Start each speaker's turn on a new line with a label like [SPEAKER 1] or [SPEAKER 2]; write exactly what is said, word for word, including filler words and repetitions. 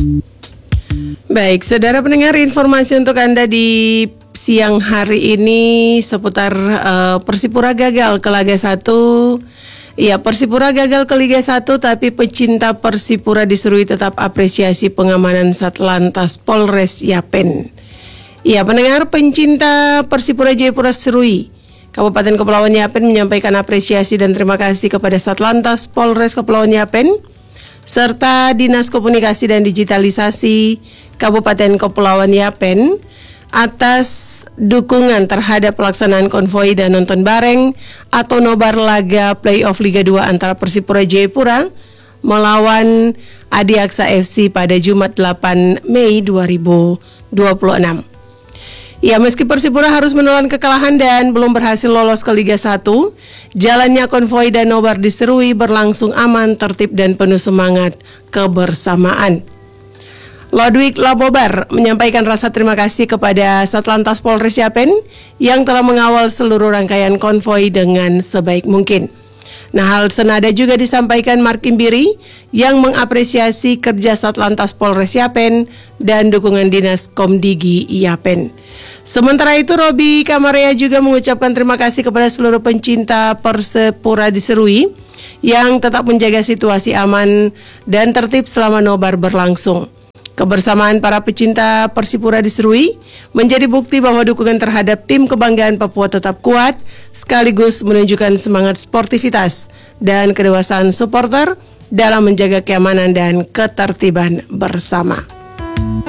[SPEAKER 1] Baik, saudara pendengar, informasi untuk Anda di siang hari ini seputar uh, Persipura gagal ke Liga satu. Ya, Persipura gagal ke Liga satu, tapi pecinta Persipura diserui tetap apresiasi pengamanan Satlantas Polres Yapen. Ya, pendengar, pencinta Persipura Jayapura Serui Kabupaten Kepulauan Yapen menyampaikan apresiasi dan terima kasih kepada Satlantas Polres Kepulauan Yapen serta Dinas Komunikasi dan Digitalisasi Kabupaten Kepulauan Yapen atas dukungan terhadap pelaksanaan konvoi dan nonton bareng atau nobar laga playoff Liga dua antara Persipura Jayapura melawan Adiaksa F C pada Jumat delapan Mei dua ribu dua puluh enam. Ya, meski Persipura harus menelan kekalahan dan belum berhasil lolos ke Liga satu, jalannya konvoi dan nobar di Serui berlangsung aman, tertib dan penuh semangat kebersamaan. Lodwig Labobar menyampaikan rasa terima kasih kepada Satlantas Polres Yapen yang telah mengawal seluruh rangkaian konvoi dengan sebaik mungkin. Nah, hal senada juga disampaikan Mark Imbiri yang mengapresiasi kerja Satlantas Polres Yapen dan dukungan Dinas Komdigi Yapen. Sementara itu, Robi Kamaria juga mengucapkan terima kasih kepada seluruh pencinta Persipura di Serui yang tetap menjaga situasi aman dan tertib selama nobar berlangsung. Kebersamaan para pecinta Persipura di Serui menjadi bukti bahwa dukungan terhadap tim kebanggaan Papua tetap kuat, sekaligus menunjukkan semangat sportivitas dan kedewasaan supporter dalam menjaga keamanan dan ketertiban bersama.